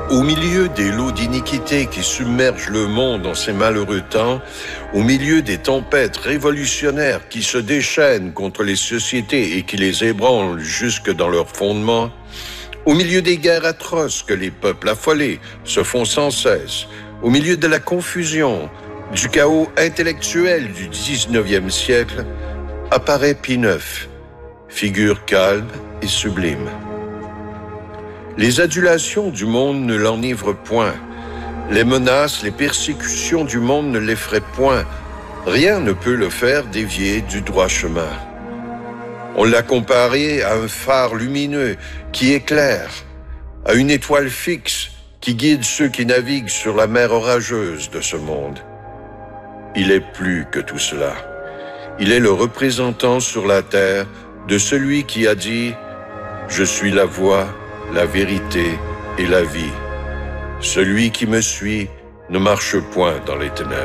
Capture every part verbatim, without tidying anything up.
Au milieu des lots d'iniquité qui submergent le monde en ces malheureux temps, au milieu des tempêtes révolutionnaires qui se déchaînent contre les sociétés et qui les ébranlent jusque dans leurs fondements, au milieu des guerres atroces que les peuples affolés se font sans cesse, au milieu de la confusion, du chaos intellectuel du dix-neuvième siècle, apparaît Pie neuf, figure calme et sublime. Les adulations du monde ne l'enivrent point. Les menaces, les persécutions du monde ne l'effraient point. Rien ne peut le faire dévier du droit chemin. On l'a comparé à un phare lumineux qui éclaire, à une étoile fixe qui guide ceux qui naviguent sur la mer orageuse de ce monde. Il est plus que tout cela. Il est le représentant sur la terre de celui qui a dit « Je suis la voie, la vérité et la vie. Celui qui me suit ne marche point dans les ténèbres. »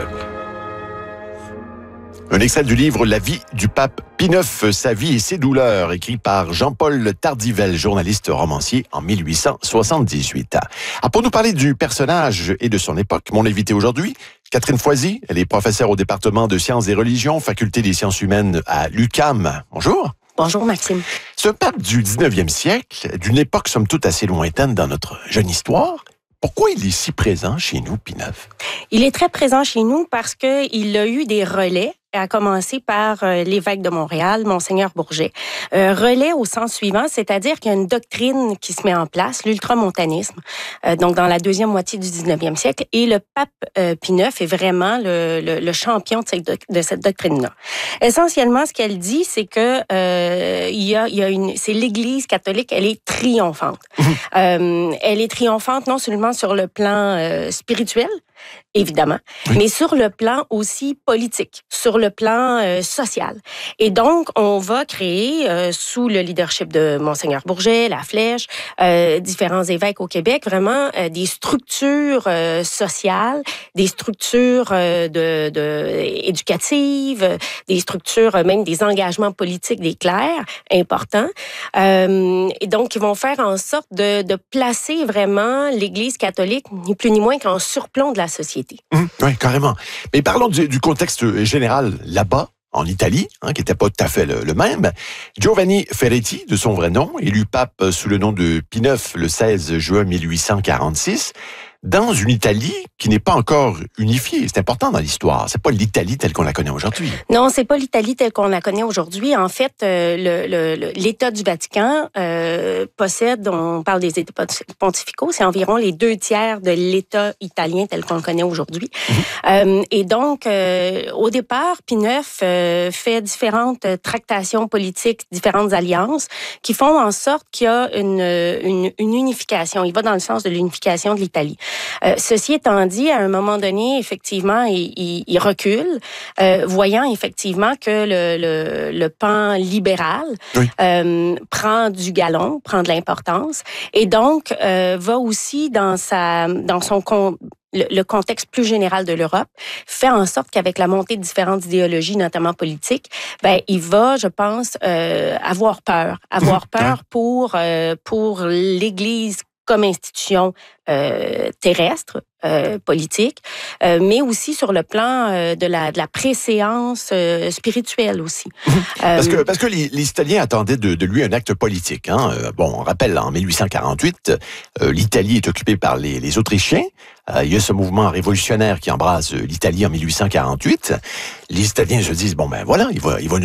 Un extrait du livre « La vie du pape Pie neuf, sa vie et ses douleurs », écrit par Jean-Paul Tardivel, journaliste romancier en mille huit cent soixante-dix-huit. Ah, pour nous parler du personnage et de son époque, mon invité aujourd'hui, Catherine Foisy, elle est professeure au département de sciences et religions, faculté des sciences humaines à l'U Q A M. Bonjour. Bonjour, Maxime. Ce pape du dix-neuvième siècle, d'une époque somme toute assez lointaine dans notre jeune histoire, pourquoi il est si présent chez nous, Pie neuf? Il est très présent chez nous parce qu'il a eu des relais, à commencer par euh, l'évêque de Montréal, Monseigneur Bourget. Euh, relais au sens suivant, c'est-à-dire qu'il y a une doctrine qui se met en place, l'ultramontanisme, euh, donc dans la deuxième moitié du dix-neuvième siècle, et le pape euh, Pie neuf est vraiment le, le, le champion de cette, doc- de cette doctrine-là. Essentiellement, ce qu'elle dit, c'est que euh, il y a, il y a une, c'est l'Église catholique, elle est triomphante. euh, elle est triomphante non seulement sur le plan euh, spirituel, évidemment, oui, mais sur le plan aussi politique, sur le plan euh, social. Et donc, on va créer, euh, sous le leadership de Monseigneur Bourget, La Flèche, euh, différents évêques au Québec, vraiment euh, des structures euh, sociales, des structures euh, de, de, éducatives, des structures, euh, même des engagements politiques, des clercs importants. Euh, et donc, ils vont faire en sorte de, de placer vraiment l'Église catholique, ni plus ni moins qu'en surplomb de la société. Mmh, oui, carrément. Mais parlons du, du contexte général là-bas, en Italie, hein, qui n'était pas tout à fait le, le même. Giovanni Ferretti, de son vrai nom, élu pape sous le nom de Pie neuf le seize juin mille huit cent quarante-six, dans une Italie qui n'est pas encore unifiée. C'est important dans l'histoire. C'est pas l'Italie telle qu'on la connaît aujourd'hui. Non, c'est pas l'Italie telle qu'on la connaît aujourd'hui. En fait, euh, le, le, l'État du Vatican euh, possède, on parle des États pontificaux, c'est environ les deux tiers de l'État italien tel qu'on le connaît aujourd'hui. Mmh. Euh, et donc, euh, au départ, Pie neuf euh, fait différentes tractations politiques, différentes alliances qui font en sorte qu'il y a une, une, une unification. Il va dans le sens de l'unification de l'Italie. Euh, ceci étant dit, à un moment donné, effectivement, il, il, il recule, euh, voyant effectivement que le, le, le pan libéral oui. euh, prend du galon, prend de l'importance, et donc euh, va aussi dans sa, dans son con, le, le contexte plus général de l'Europe, fait en sorte qu'avec la montée de différentes idéologies, notamment politiques, ben il va, je pense, euh, avoir peur, avoir peur pour euh, pour l'Église comme institution euh, terrestre, euh, politique, euh, mais aussi sur le plan euh, de la de la préséance euh, spirituelle aussi. Parce que parce que les, les Italiens attendaient de, de lui un acte politique. Hein. Euh, bon, on rappelle en mille huit cent quarante-huit, euh, l'Italie est occupée par les, les Autrichiens. Euh, il y a ce mouvement révolutionnaire qui embrase l'Italie en mille huit cent quarante-huit. Les Italiens se disent bon ben voilà, il va il va